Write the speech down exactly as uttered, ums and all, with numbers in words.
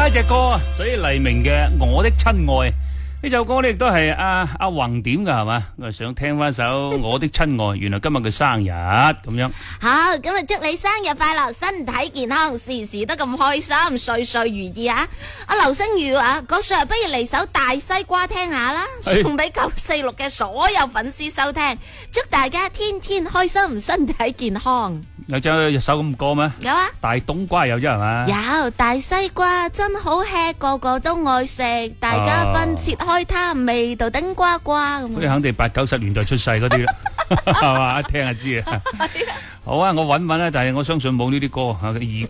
一隻歌啊，所以黎明嘅《我的親愛》呢首歌咧，亦都係阿阿宏點噶係嘛？我係想聽翻首《我的親愛》，原來今日佢生日咁樣。 好，今日祝你生日快樂，身體健康，時時都咁開心，歲歲如意啊！阿劉星宇啊，嗰時不如嚟首大西瓜聽下啦，送俾九四六嘅所有粉絲收聽，祝大家天天開心，身體健康。 有隻一首咁歌咩？ 有啊， 大冬瓜有啫係嘛？ 有大西瓜真好吃，個個都愛食，大家分切開它，味道頂呱呱咁。 嗰啲肯定八九十年代出世嗰啲啦，係嘛？一聽就知啊。好啊，我揾揾啦，但係我相信冇呢啲歌，兒